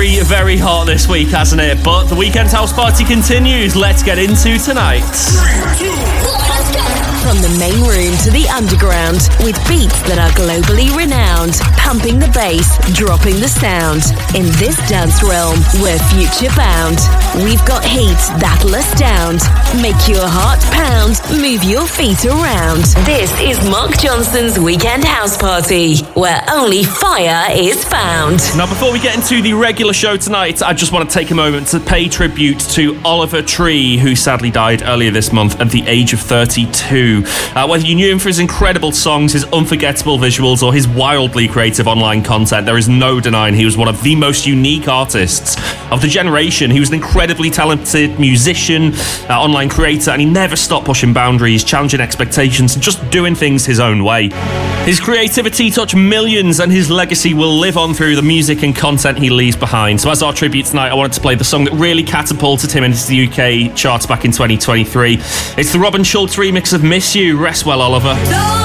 very, very hot this week, hasn't it? But the weekend house party continues. Let's get into tonight. 3, 2, 1, let's go. From the main room to the underground, with beats that are globally renowned, pumping the bass, dropping the sound. In this dance realm, we're future bound. We've got heat that'll astound. Make your heart pound, move your feet around. This is Mark Johnston's Weekend House Party, where only fire is found. Now, before we get into the regular show tonight, I just want to take a moment to pay tribute to Oliver Tree, who sadly died earlier this month at the age of 32. Whether you knew him for his incredible songs, his unforgettable visuals, or his wildly creative online content, there is no denying he was one of the most unique artists of the generation. He was an incredibly talented musician, online creator, and he never stopped pushing boundaries, challenging expectations, and just doing things his own way. His creativity touched millions, and his legacy will live on through the music and content he leaves behind. So as our tribute tonight, I wanted to play the song that really catapulted him into the UK charts back in 2023. It's the Robin Schulz remix of Miss You. Rest well, Oliver.